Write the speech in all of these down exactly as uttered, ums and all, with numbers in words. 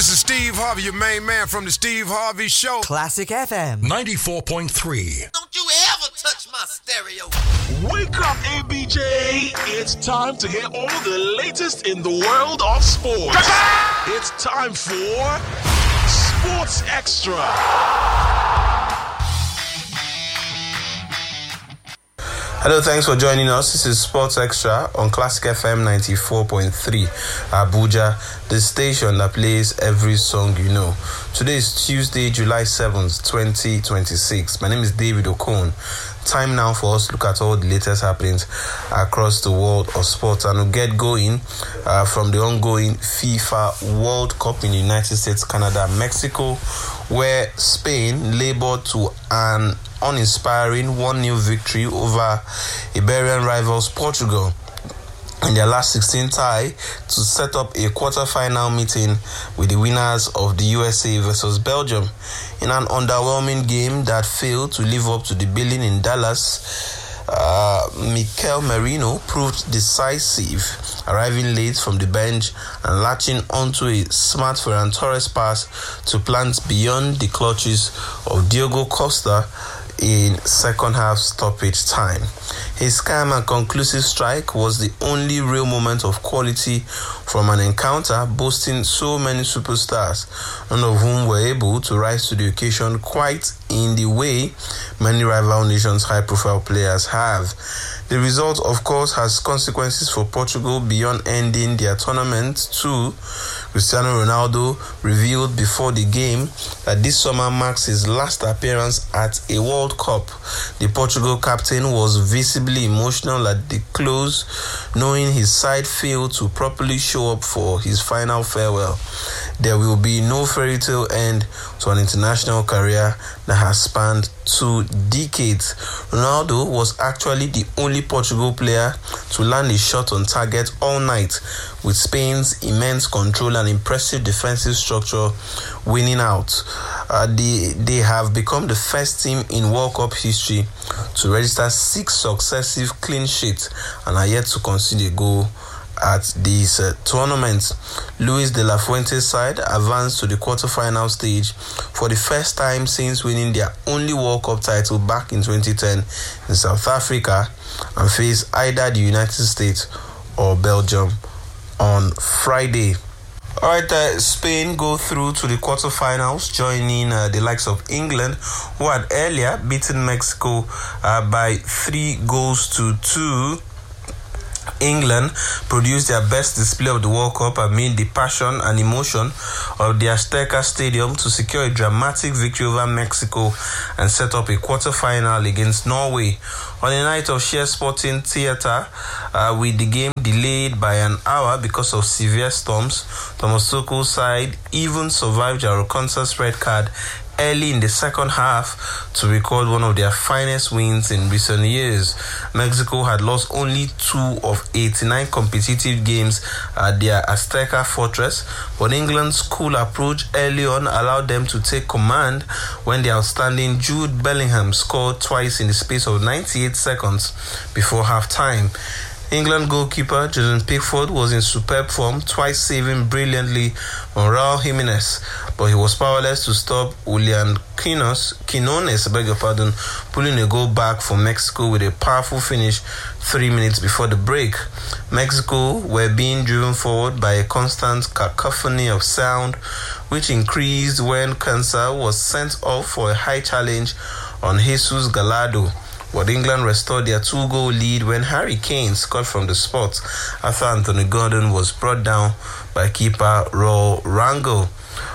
This is Steve Harvey, your main man from the Steve Harvey Show. Classic F M ninety-four point three. Don't you ever touch my stereo. Wake up, A B J. It's time to hear all the latest in the world of sports. It's time for Sports Extra. Hello, thanks for joining us. This is Sports Extra on Classic F M ninety-four point three, Abuja, the station that plays every song you know. Today is Tuesday, July seventh, twenty twenty-six. My name is David Okon. Time now for us to look at all the latest happenings across the world of sports, and we'll get going uh, from the ongoing FIFA World Cup in the United States, Canada, Mexico, where Spain labored to an uninspiring one nil victory over Iberian rivals Portugal in their last sixteen tie to set up a quarter-final meeting with the winners of the U S A versus Belgium. In an underwhelming game that failed to live up to the billing in Dallas, uh, Mikel Merino proved decisive, arriving late from the bench and latching onto a smart Ferran Torres pass to plant beyond the clutches of Diogo Costa in second half stoppage time. His calm and conclusive strike was the only real moment of quality from an encounter boasting so many superstars, none of whom were able to rise to the occasion quite in the way many rival nations' high-profile players have. The result, of course, has consequences for Portugal beyond ending their tournament too. Cristiano Ronaldo revealed before the game that this summer marks his last appearance at a World Cup. The Portugal captain was visibly emotional at the close, knowing his side failed to properly show up for his final farewell. There will be no fairy tale end to an international career that has spanned two decades. Ronaldo was actually the only Portugal player to land a shot on target all night, with Spain's immense control and impressive defensive structure winning out. Uh, they, they have become the first team in World Cup history to register six successive clean sheets and are yet to concede a goal at this uh, tournament. Luis de la Fuente's side advanced to the quarter-final stage for the first time since winning their only World Cup title back in twenty ten in South Africa, and face either the United States or Belgium on Friday. Alright, uh, Spain go through to the quarterfinals, joining uh, the likes of England, who had earlier beaten Mexico uh, by three goals to two. England produced their best display of the World Cup amid the passion and emotion of the Azteca Stadium to secure a dramatic victory over Mexico and set up a quarter-final against Norway. On a night of sheer sporting theatre, uh, with the game delayed by an hour because of severe storms, Thomas Tuchel's side even survived Jairo Consa's red card early in the second half to record one of their finest wins in recent years. Mexico had lost only two of eighty-nine competitive games at their Azteca fortress, but England's cool approach early on allowed them to take command when the outstanding Jude Bellingham scored twice in the space of ninety-eight seconds before half-time. England goalkeeper Jordan Pickford was in superb form, twice saving brilliantly on Raul Jimenez, but he was powerless to stop Julian Quinones, Quinones, beg your pardon, pulling a goal back for Mexico with a powerful finish three minutes before the break. Mexico were being driven forward by a constant cacophony of sound, which increased when Consa was sent off for a high challenge on Jesus Gallardo. But England restored their two-goal lead when Harry Kane scored from the spot after Anthony Gordon was brought down by keeper Raul Rango.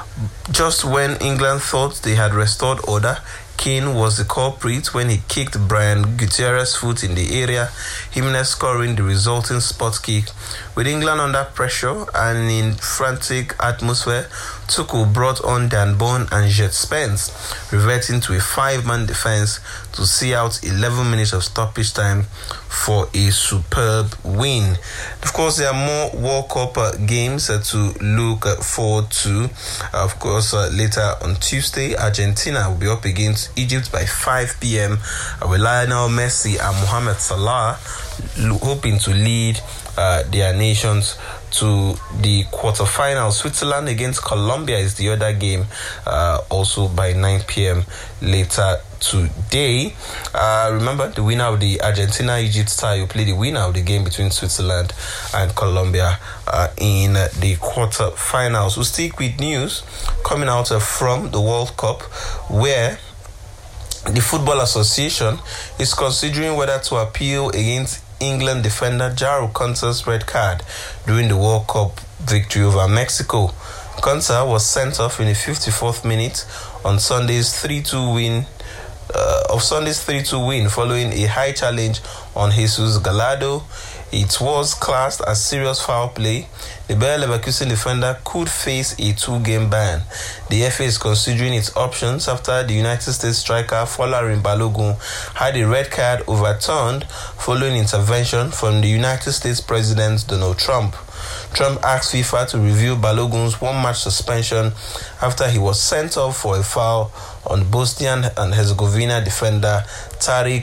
Just when England thought they had restored order, Kane was the culprit when he kicked Brian Gutierrez's foot in the area, Jimenez scoring the resulting spot kick. With England under pressure and in frantic atmosphere, Tuchel brought on Dan Burn and Jet Spence, reverting to a five-man defense to see out eleven minutes of stoppage time for a superb win. Of course, there are more World Cup uh, games uh, to look uh, forward to. Uh, of course, uh, later on Tuesday, Argentina will be up against Egypt by five p.m. Uh, with Lionel Messi and Mohamed Salah hoping to lead uh, their nations to the quarterfinals. Switzerland against Colombia is the other game, uh, also by nine p.m. later today. Uh, remember, the winner of the Argentina-Egypt tie will play the winner of the game between Switzerland and Colombia uh, in the quarterfinals. We'll stick with news coming out uh, from the World Cup, where the Football Association is considering whether to appeal against England defender Jairo Konsa's red card during the World Cup victory over Mexico. Konsa was sent off in the fifty-fourth minute on Sunday's three two win uh, of Sunday's three two win following a high challenge on Jesus Gallardo. It was classed as serious foul play. The Bayer Leverkusen defender could face a two-game ban. The F A is considering its options after the United States striker Folarin Balogun had a red card overturned following intervention from the United States President Donald Trump. Trump asked FIFA to review Balogun's one-match suspension after he was sent off for a foul on Bosnian and Herzegovina defender Tariq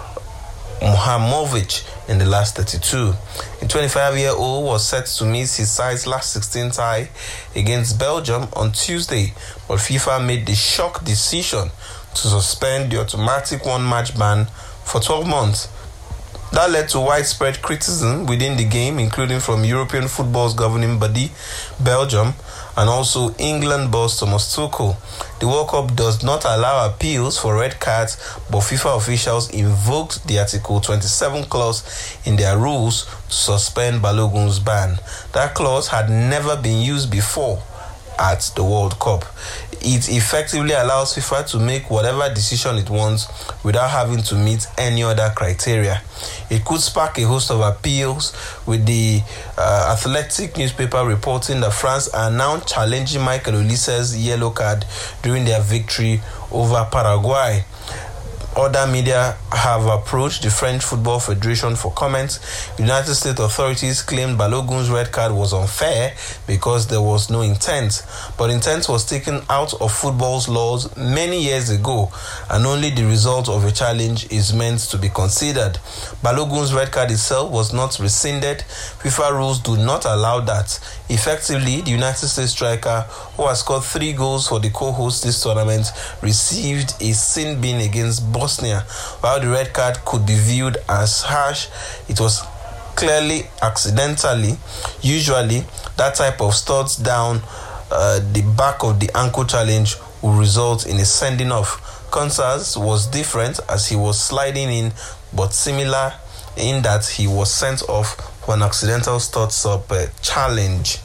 Muhamovic in the last thirty-two. The twenty-five-year-old was set to miss his side's last sixteen tie against Belgium on Tuesday, but FIFA made the shock decision to suspend the automatic one-match ban for twelve months. That led to widespread criticism within the game, including from European football's governing body, Belgium, and also England boss Thomas Tuchel. The World Cup does not allow appeals for red cards, but FIFA officials invoked the Article twenty-seven clause in their rules to suspend Balogun's ban. That clause had never been used before at the World Cup. It effectively allows FIFA to make whatever decision it wants without having to meet any other criteria. It could spark a host of appeals, with the uh, Athletic newspaper reporting that France are now challenging Michael Olise's yellow card during their victory over Paraguay. Other media have approached the French Football Federation for comments. United States authorities claimed Balogun's red card was unfair because there was no intent. But intent was taken out of football's laws many years ago, and only the result of a challenge is meant to be considered. Balogun's red card itself was not rescinded. FIFA rules do not allow that. Effectively, the United States striker, who has scored three goals for the co-host this tournament, received a sin bin against Bosnia. While the red card could be viewed as harsh, it was clearly accidentally. Usually, that type of studs down uh, the back of the ankle challenge will result in a sending off. Konsa's was different, as he was sliding in, but similar in that he was sent off for an accidental studs up uh, challenge.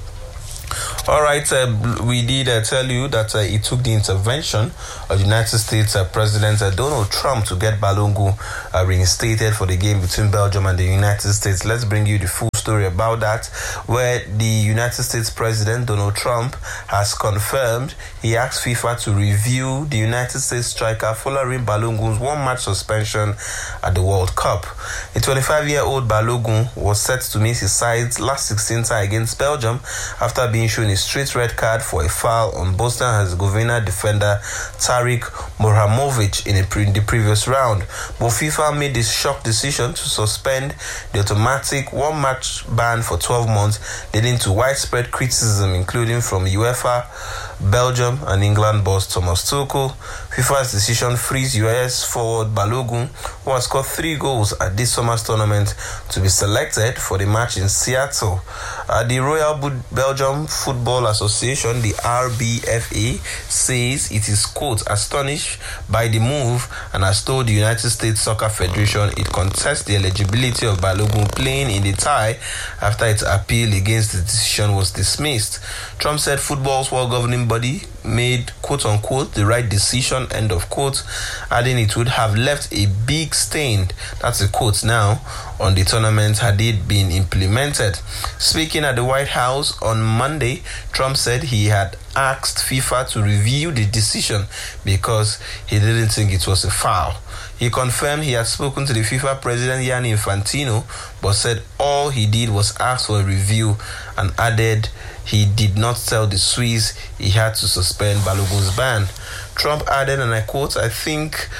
All right, uh, we did uh, tell you that uh, it took the intervention of the United States uh, President uh, Donald Trump to get Balogun uh, reinstated for the game between Belgium and the United States. Let's bring you the full story about that, where the United States President Donald Trump has confirmed he asked FIFA to review the United States striker Folarin Balogun's one-match suspension at the World Cup. The twenty-five-year-old Balogun was set to miss his side's last sixteen tie against Belgium after being shown a straight red card for a foul on Bosnia and Herzegovina defender Tariq Muhamovic in, pre- in the previous round. But FIFA made this shock decision to suspend the automatic one-match ban for twelve months, leading to widespread criticism, including from UEFA, Belgium, and England boss Thomas Tuchel. FIFA's decision frees U S forward Balogun, who has scored three goals at this summer's tournament, to be selected for the match in Seattle. Uh, the Royal Belgium Football Association, the R B F A, says it is, quote, astonished by the move and has told the United States Soccer Federation it contests the eligibility of Balogun playing in the tie after its appeal against the decision was dismissed. Trump said football's world governing body made, quote unquote, the right decision, end of quote, adding it would have left a big stain, that's a quote now, on the tournament had it been implemented. Speaking at the White House on Monday, Trump said he had asked FIFA to review the decision because he didn't think it was a foul. He confirmed he had spoken to the FIFA president Gianni Infantino, but said all he did was ask for a review, and added he did not tell the Swiss he had to suspend Balogun's ban. Trump added, and I quote, I think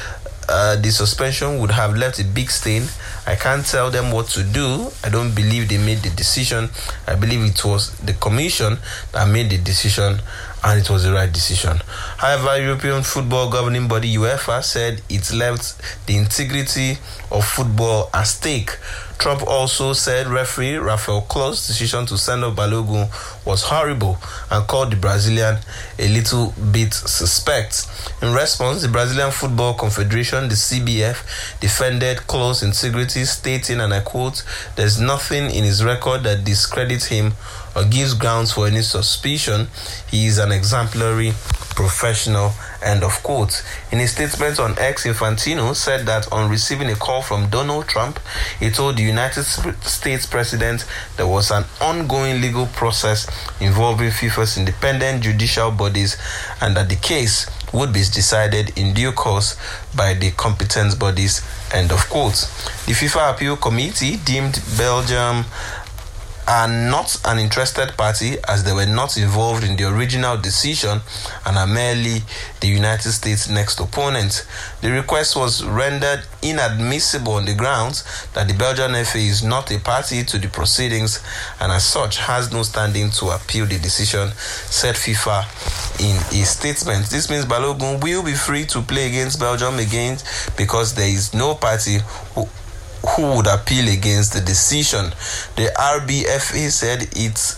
uh, the suspension would have left a big stain. I can't tell them what to do. I don't believe they made the decision. I believe it was the commission that made the decision, and it was the right decision. However, European football governing body UEFA said it left the integrity of football at stake. Trump also said referee Rafael Claus's decision to send off Balogun was horrible and called the Brazilian a little bit suspect. In response, the Brazilian Football Confederation, the C B F, defended Claus's integrity, stating, and I quote, "There's nothing in his record that discredits him or gives grounds for any suspicion. He is an exemplary professional," end of quote. In a statement on X, Infantino said that on receiving a call from Donald Trump, he told the United States president there was an ongoing legal process involving FIFA's independent judicial bodies and that the case would be decided in due course by the competent bodies, end of quote. The FIFA Appeal Committee deemed Belgium are not an interested party as they were not involved in the original decision and are merely the United States' next opponent. The request was rendered inadmissible on the grounds that the Belgian F A is not a party to the proceedings and as such has no standing to appeal the decision, said FIFA in a statement. This means Balogun will be free to play against Belgium again because there is no party who who would appeal against the decision. The R B F A said it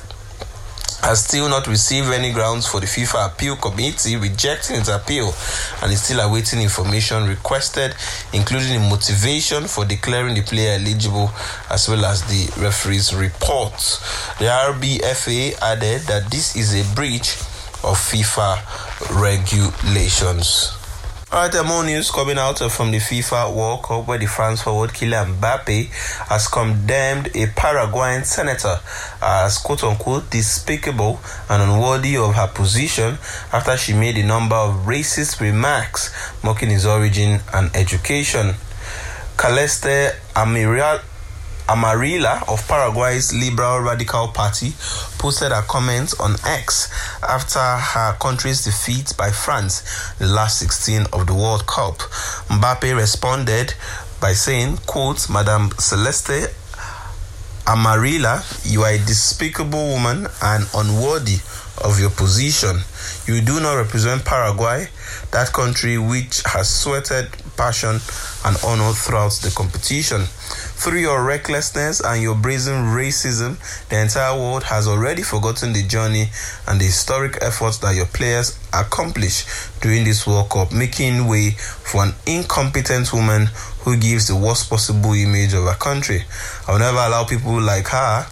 has still not received any grounds for the FIFA Appeal Committee rejecting its appeal and is still awaiting information requested, including the motivation for declaring the player eligible as well as the referee's report. The R B F A added that this is a breach of FIFA regulations. Alright, there are more news coming out from the FIFA World Cup where the France forward Kylian Mbappe has condemned a Paraguayan senator as quote-unquote despicable and unworthy of her position after she made a number of racist remarks mocking his origin and education. Celeste Amarilla Amarilla of Paraguay's Liberal Radical Party posted her comments on X after her country's defeat by France in the last sixteen of the World Cup. Mbappe responded by saying, quote, "Madame Celeste Amarilla, you are a despicable woman and unworthy of your position. You do not represent Paraguay, that country which has sweated passion and honor throughout the competition. Through your recklessness and your brazen racism, the entire world has already forgotten the journey and the historic efforts that your players accomplished during this World Cup, making way for an incompetent woman who gives the worst possible image of her country. I will never allow people like her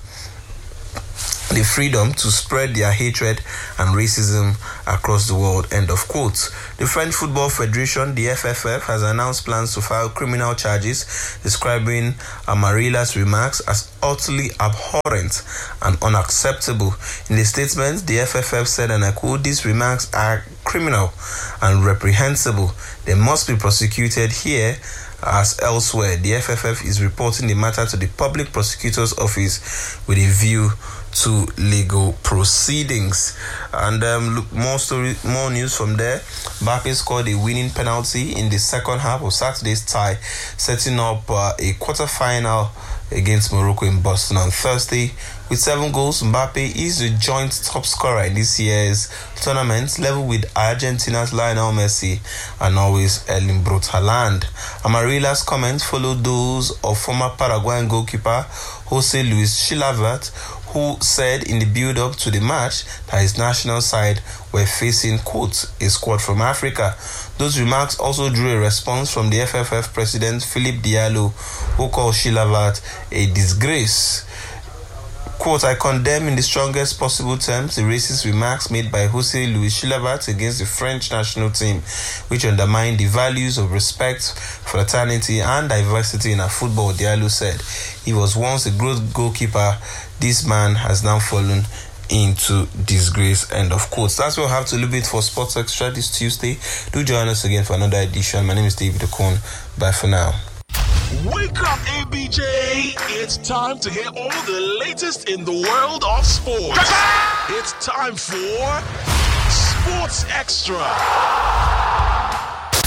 the freedom to spread their hatred and racism across the world," end of quote. The French Football Federation, the F F F, has announced plans to file criminal charges describing Amarilla's remarks as utterly abhorrent and unacceptable. In a statement, the F F F said, and I quote, "These remarks are criminal and reprehensible. They must be prosecuted here as elsewhere. The F F F is reporting the matter to the Public Prosecutor's Office with a view to legal proceedings." And um, look, more story, more news from there. Mbappe scored a winning penalty in the second half of Saturday's tie, setting up uh, a quarter-final against Morocco in Boston on Thursday. With seven goals, Mbappe is the joint top scorer in this year's tournament, level with Argentina's Lionel Messi and Norway's Erling Braut Haaland. Amarilla's comments followed those of former Paraguayan goalkeeper Jose Luis Chilavert, who said in the build-up to the match that his national side were facing, quote, a squad from Africa. Those remarks also drew a response from the F F F president, Philippe Diallo, who called Chilavert a disgrace. Quote, "I condemn in the strongest possible terms the racist remarks made by Jose Luis Chilavert against the French national team, which undermine the values of respect, fraternity, and diversity in our football," Diallo said. He was once a great goalkeeper. This man has now fallen into disgrace, end of quote. That's what we have to leave it for Sports Extra this Tuesday. Do join us again for another edition. My name is David Okon. Bye for now. Wake up, A B J! It's time to hear all the latest in the world of sports. It's time for Sports Extra.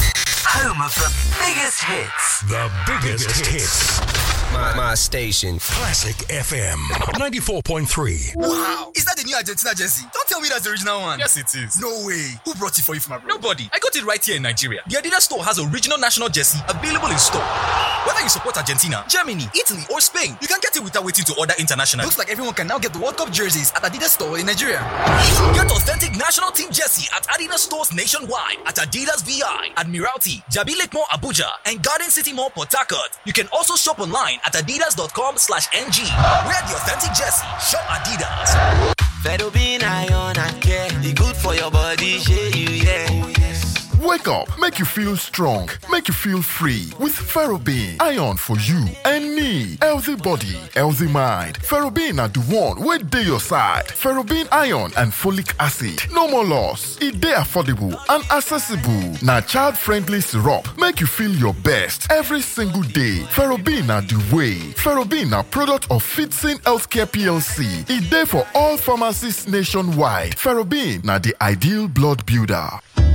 Home of the biggest hits. The biggest, biggest hits. My, my station. Classic F M ninety-four point three. Wow. Is that the new Argentina jersey? Don't tell me that's the original one. Yes, it is. No way. Who brought it for you from abroad? Nobody. I got it right here in Nigeria. The Adidas store has original national jersey available in store. Whether you support Argentina, Germany, Italy, or Spain, you can get it without waiting to order internationally. Looks like everyone can now get the World Cup jerseys at Adidas store in Nigeria. Get authentic national team jersey at Adidas stores nationwide at Adidas V I, Admiralty, Jabi Lake Mall Abuja, and Garden City Mall Port Harcourt. You can also shop online at adidas.com slash ng. Wear the authentic jersey. Shop Adidas. Ferrobin iron and care. It's good for your body, shey you, yeah. Wake up, make you feel strong, make you feel free with Ferrobin. Iron for you and me. Healthy body, healthy mind. Ferrobin are the one wey dey your side. Ferrobin iron and folic acid. No more loss. E dey affordable and accessible. Na child-friendly syrup. Make you feel your best every single day. Ferrobin are the way. Ferrobin are product of Fitsin Healthcare P L C. E dey for all pharmacies nationwide. Ferrobin na the ideal blood builder.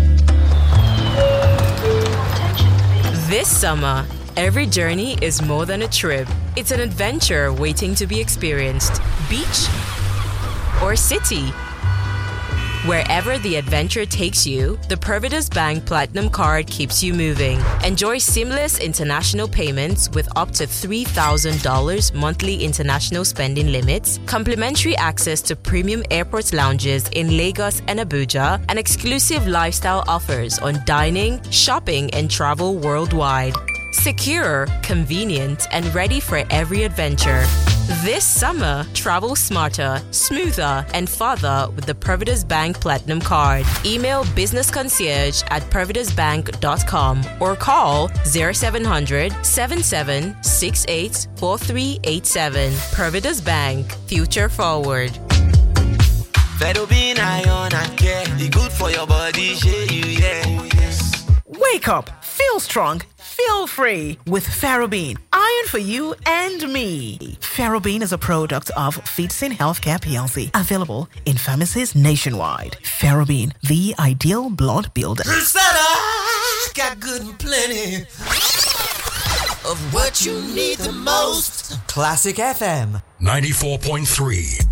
This summer, every journey is more than a trip. It's an adventure waiting to be experienced. Beach or city. Wherever the adventure takes you, the Providus Bank Platinum Card keeps you moving. Enjoy seamless international payments with up to three thousand dollars monthly international spending limits, complimentary access to premium airport lounges in Lagos and Abuja, and exclusive lifestyle offers on dining, shopping, and travel worldwide. Secure, convenient, and ready for every adventure. This summer, travel smarter, smoother, and farther with the Providus Bank Platinum Card. Email business concierge at providus bank dot com or call zero seven hundred, seven seven six eight, four three eight seven. Providus Bank, future forward. Ferrobin iron and care. It's good for your body, shey you, yeah. Wake up, feel strong, feel free with Ferrobin. Iron for you and me. Ferrobin is a product of Fitsin Healthcare P L C. Available in pharmacies nationwide. Ferrobin, the ideal blood builder. Rosetta got good and plenty of what you need the most. Classic F M ninety-four point three.